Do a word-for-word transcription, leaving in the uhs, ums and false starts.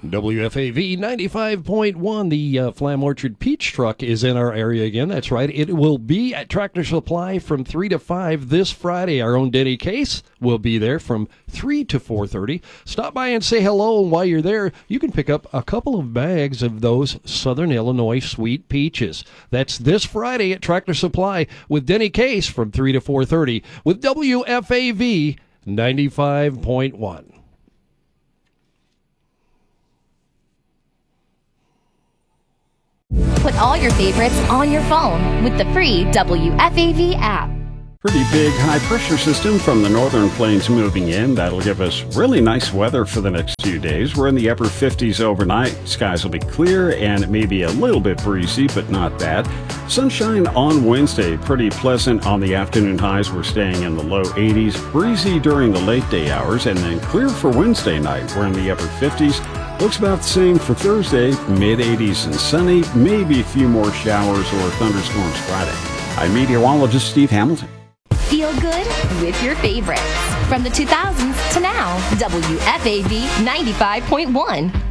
W F A V ninety-five point one, the uh, Flam Orchard Peach Truck is in our area again. That's right. It will be at Tractor Supply from three to five this Friday. Our own Denny Case will be there from three to four thirty. Stop by and say hello, and while you're there, you can pick up a couple of bags of those Southern Illinois sweet peaches. That's this Friday at Tractor Supply with Denny Case from three to four thirty with W F A V ninety-five point one. Put all your favorites on your phone with the free W F A V app. Pretty big high-pressure system from the northern plains moving in. That'll give us really nice weather for the next few days. We're in the upper fifties overnight. Skies will be clear and it may be a little bit breezy, but not bad. Sunshine on Wednesday. Pretty pleasant on the afternoon highs. We're staying in the low eighties. Breezy during the late day hours, and then clear for Wednesday night. We're in the upper fifties. Looks about the same for Thursday. mid eighties and sunny. Maybe a few more showers or thunderstorms Friday. I'm meteorologist Steve Hamilton. Feel good with your favorites. From the two thousands to now, W F A V ninety-five point one.